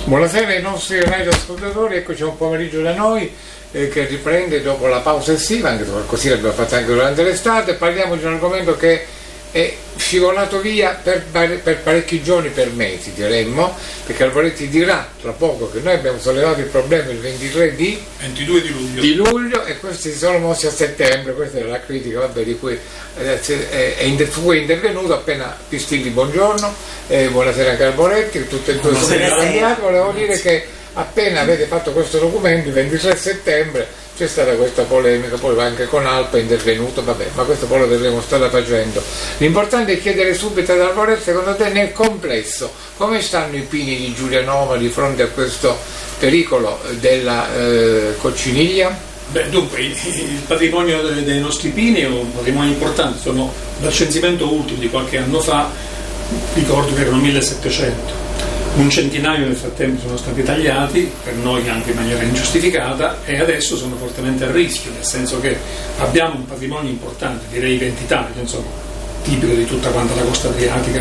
Buonasera ai nostri radioascoltatori, eccoci un pomeriggio da noi che riprende dopo la pausa estiva, anche così l'abbiamo fatto anche durante l'estate. Parliamo di un argomento che è scivolato via per parecchi giorni, per mesi diremmo, perché Alboretti dirà tra poco che noi abbiamo sollevato il problema il 22 di luglio e questi si sono mossi a settembre. Questa è la critica di cui è intervenuto appena Pistilli. Buongiorno, buonasera anche Alboretti, tutte e due sono cambiati. Volevo dire che appena avete fatto questo documento il 23 settembre c'è stata questa polemica, poi anche con Alpa è intervenuto, vabbè, ma questo poi lo vedremo strada facendo. L'importante è chiedere subito ad Alboretti, secondo te nel complesso come stanno i pini di Giulianova di fronte a questo pericolo della cocciniglia? Beh, dunque, il patrimonio dei nostri pini è un patrimonio importante, sono dal censimento ultimo di qualche anno fa, ricordo che erano 1700. Un centinaio nel frattempo sono stati tagliati, per noi anche in maniera ingiustificata, e adesso sono fortemente a rischio, nel senso che abbiamo un patrimonio importante, direi identitario, insomma, tipico di tutta quanta la costa adriatica,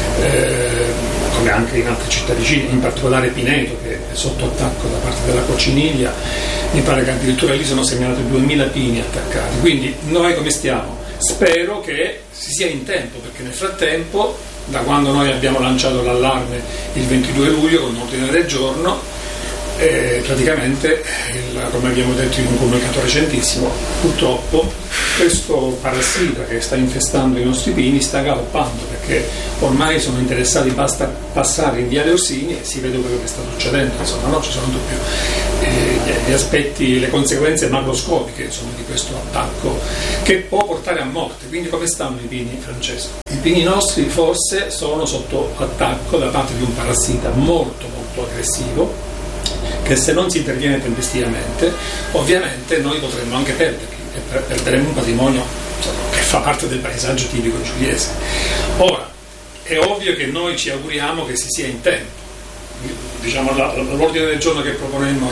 come anche in altre città vicine, in particolare Pineto, che è sotto attacco da parte della cocciniglia. Mi pare che addirittura lì sono segnalati 2000 pini attaccati. Quindi noi come stiamo? Spero che si sia in tempo, perché nel frattempo, da quando noi abbiamo lanciato l'allarme il 22 luglio con un ordine del giorno, praticamente, come abbiamo detto in un comunicato recentissimo, purtroppo questo parassita che sta infestando i nostri pini sta galoppando, perché ormai sono interessati, basta passare in Viale Orsini e si vede quello che sta succedendo, insomma, no? Ci sono più gli aspetti, le conseguenze macroscopiche, insomma, di questo attacco che può portare a morte. Quindi come stanno i pini, Francesco? I pini nostri forse sono sotto attacco da parte di un parassita molto aggressivo, che se non si interviene tempestivamente ovviamente noi potremmo anche perderli e perderemo un patrimonio, insomma, che fa parte del paesaggio tipico giuliese. Ora, è ovvio che noi ci auguriamo che si sia in tempo. Diciamo, l'ordine del giorno che proponemmo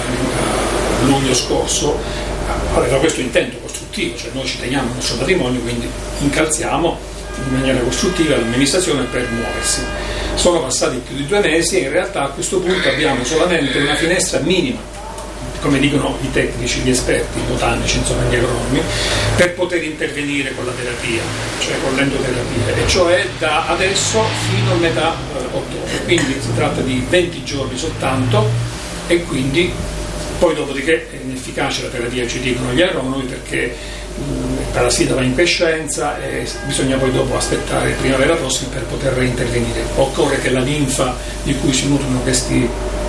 luglio scorso aveva questo intento costruttivo, cioè noi ci teniamo il nostro patrimonio, quindi incalziamo in maniera costruttiva l'amministrazione per muoversi. Sono passati più di 2 mesi e in realtà a questo punto abbiamo solamente una finestra minima, come dicono i tecnici, gli esperti, i botanici, insomma gli agronomi, per poter intervenire con la terapia, cioè con l'endoterapia, e cioè da adesso fino a metà ottobre. Quindi si tratta di 20 giorni soltanto, e quindi poi dopodiché è inefficace la terapia, ci dicono gli agronomi, perché il parassita va in quiescenza e bisogna poi dopo aspettare primavera prossima per poter reintervenire. Occorre che la linfa di cui si nutrono questi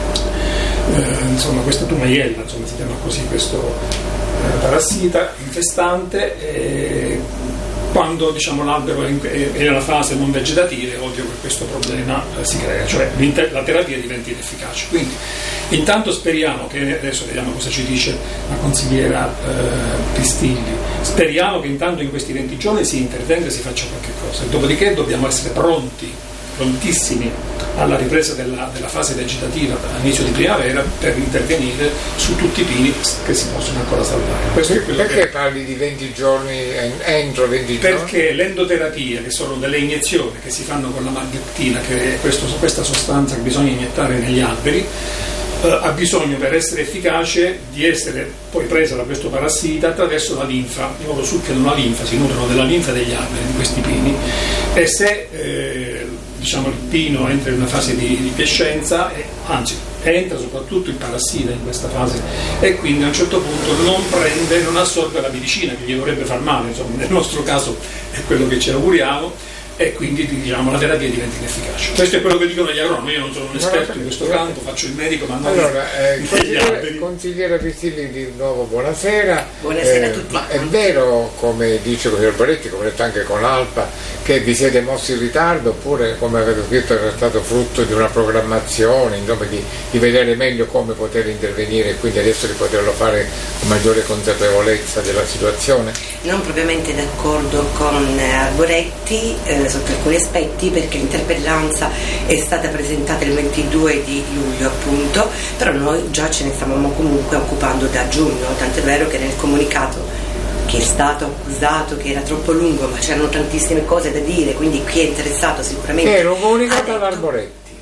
questa tumaiella, insomma si chiama così questo parassita infestante, quando diciamo l'albero è nella fase non vegetativa è ovvio che questo problema si crea, cioè la terapia diventa inefficace. Quindi intanto speriamo che, adesso vediamo cosa ci dice la consigliera Pistilli, speriamo che intanto in questi 20 giorni si intervenga e si faccia qualche cosa, e dopodiché dobbiamo essere prontissimi alla ripresa della fase vegetativa all'inizio di primavera per intervenire su tutti i pini che si possono ancora salvare. Perché parli di 20 giorni, entro 20 giorni? Perché l'endoterapia, che sono delle iniezioni che si fanno con la marghettina, che è questa sostanza che bisogna iniettare negli alberi, ha bisogno, per essere efficace, di essere poi presa da questo parassita attraverso la linfa. Loro succhiano la linfa, si nutrono della linfa degli alberi, di questi pini, e se il pino entra in una fase di quiescenza, anzi entra soprattutto il parassita in questa fase, e quindi a un certo punto non assorbe la medicina che gli dovrebbe far male, insomma, nel nostro caso è quello che ci auguriamo, e quindi la terapia diventa inefficace. Questo è quello che dicono gli agronomi. Io non sono un esperto in questo campo, faccio il medico, ma non consigliere Pistilli, di nuovo buonasera. Buonasera a tutti. Ma è vero, come dice il Alboretti, come ho detto anche con Alpa, che vi siete mossi in ritardo, oppure, come avete scritto, era stato frutto di una programmazione, insomma, di vedere meglio come poter intervenire e quindi adesso di poterlo fare con maggiore consapevolezza della situazione? Non propriamente d'accordo con Alboretti sotto alcuni aspetti, perché l'interpellanza è stata presentata il 22 di luglio appunto, però noi già ce ne stavamo comunque occupando da giugno, tant'è vero che nel comunicato, che è stato accusato che era troppo lungo, ma c'erano tantissime cose da dire, quindi chi è interessato sicuramente l'ho comunicato all'Alboretti.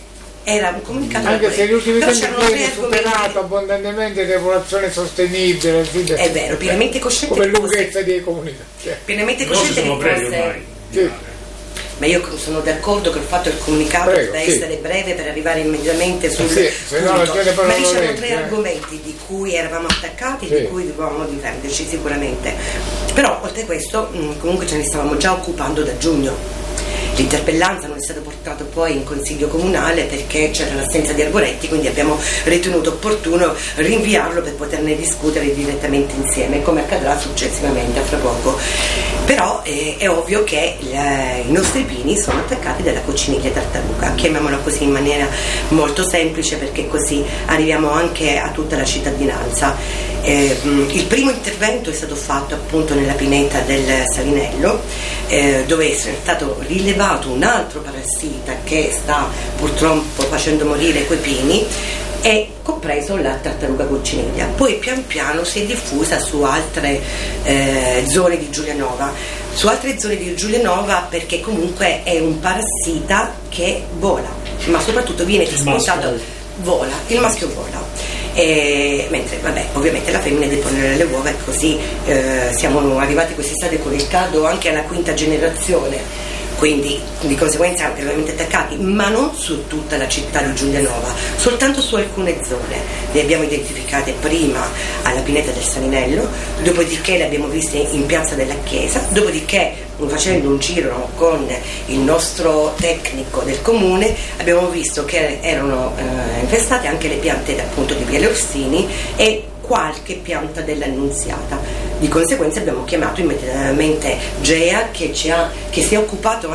era un comunicato anche se negli ultimi però tempi c'erano tre viene superato argomenti. abbondantemente l'evoluzione sostenibile, È vero, pienamente cosciente come di lunghezza di comunicazione. pienamente Non si cosciente sono di brevi cose. ormai. Sì. Ma io sono d'accordo che il fatto del comunicato Prego, deve sì. essere breve per arrivare immediatamente sul Sì, se no la punto. gente poi Ma non lì lo c'erano legge, tre argomenti di cui eravamo attaccati, Sì. di cui dovevamo difenderci sicuramente. Però oltre a questo comunque ce ne stavamo già occupando da giugno. L'interpellanza non è stato portato poi in consiglio comunale perché c'era l'assenza di Arboretti, quindi abbiamo ritenuto opportuno rinviarlo per poterne discutere direttamente insieme, come accadrà successivamente fra poco. Però è ovvio che i nostri pini sono attaccati dalla cocciniglia tartaruga, chiamiamola così in maniera molto semplice perché così arriviamo anche a tutta la cittadinanza. Il primo intervento è stato fatto appunto nella pineta del Salinello, dove è stato rilevato un altro parassita che sta purtroppo facendo morire quei pini, e compreso la tartaruga cocciniglia. Poi pian piano si è diffusa su altre zone di Giulianova. Su altre zone di Giulianova perché comunque è un parassita che vola, ma soprattutto viene trasportato, vola, il maschio vola. Mentre vabbè, ovviamente la femmina deve ponere le uova, e così siamo arrivati quest'estate con il caldo anche alla quinta generazione, quindi di conseguenza veramente attaccati, ma non su tutta la città di Giulianova, soltanto su alcune zone. Le abbiamo identificate prima alla pineta del Salinello, dopodiché le abbiamo viste in piazza della Chiesa, dopodiché facendo un giro con il nostro tecnico del comune abbiamo visto che erano infestate anche le piante appunto di Viale Orsini e qualche pianta dell'Annunziata. Di conseguenza abbiamo chiamato immediatamente Gea che si è occupato